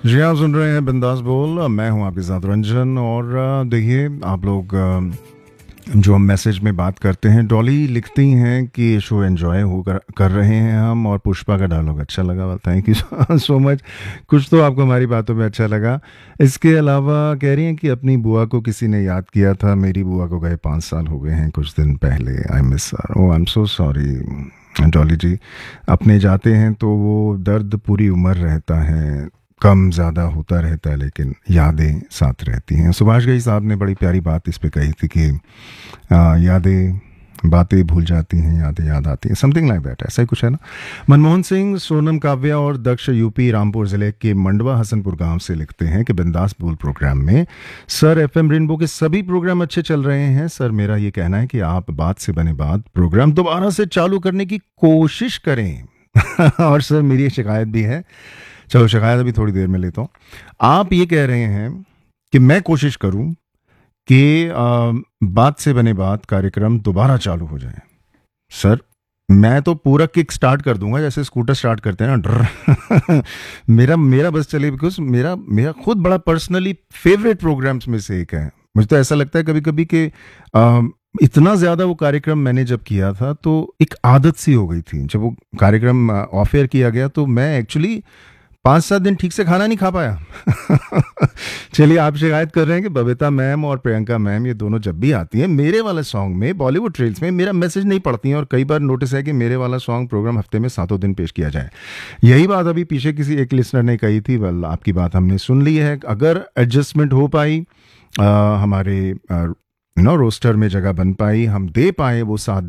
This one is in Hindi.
जी आप सुन रहे हैं बिंदास बोल। मैं हूं आपके साथ रंजन। और देखिए आप लोग जो हम मैसेज में बात करते हैं, डॉली लिखती हैं कि ये शो एंजॉय हो कर रहे हैं हम, और पुष्पा का डायलॉग अच्छा लगा। वाल थैंक यू सो मच। कुछ तो आपको हमारी बातों में अच्छा लगा। इसके अलावा कह रही हैं कि अपनी बुआ को किसी ने याद किया था। मेरी बुआ को गए 5 साल हो गए हैं कुछ दिन पहले। I miss her. O I am so sorry Dolly जी। अपने जाते हैं तो वो दर्द पूरी उम्र रहता है, कम ज़्यादा होता रहता है, लेकिन यादें साथ रहती हैं। सुभाष घई साहब ने बड़ी प्यारी बात इस पे कही थी कि यादें बातें भूल जाती हैं, यादें याद आती हैं, समथिंग लाइक दैट, ऐसा ही कुछ है ना। मनमोहन सिंह, सोनम काव्या और दक्ष यूपी रामपुर ज़िले के मंडवा हसनपुर गांव से लिखते हैं कि बिंदास बोल प्रोग्राम में सर एफएम रेनबो के सभी प्रोग्राम अच्छे चल रहे हैं। सर मेरा ये कहना है कि आप बात से बने बात प्रोग्राम दोबारा से चालू करने की कोशिश करें। और सर मेरी एक शिकायत भी है। चलो शिकायत अभी थोड़ी देर में लेता हूँ। आप ये कह रहे हैं कि मैं कोशिश करूं कि बात से बने बात कार्यक्रम दोबारा चालू हो जाए। सर मैं तो पूरा किक स्टार्ट कर दूंगा, जैसे स्कूटर स्टार्ट करते हैं ना, ड्र मेरा मेरा बस चले, बिकॉज मेरा मेरा खुद बड़ा पर्सनली फेवरेट प्रोग्राम्स में से एक है। मुझे तो ऐसा लगता है कभी कभी कि इतना ज़्यादा वो कार्यक्रम मैंने जब किया था तो एक आदत सी हो गई थी। जब वो कार्यक्रम ऑफ एयर किया गया तो मैं एक्चुअली 5-7 दिन ठीक से खाना नहीं खा पाया। चलिए आप शिकायत कर रहे हैं कि बबीता मैम और प्रियंका मैम ये दोनों जब भी आती हैं मेरे वाले सॉन्ग में, बॉलीवुड ट्रेल्स में, मेरा मैसेज नहीं पढ़ती हैं। और कई बार नोटिस है कि मेरे वाला सॉन्ग प्रोग्राम हफ्ते में 7 दिन पेश किया जाए। यही बात अभी पीछे किसी एक लिसनर ने कही थी। वेल आपकी बात हमने सुन ली है। अगर एडजस्टमेंट हो पाई, हमारे रोस्टर में जगह बन पाई, हम दे पाए वो 7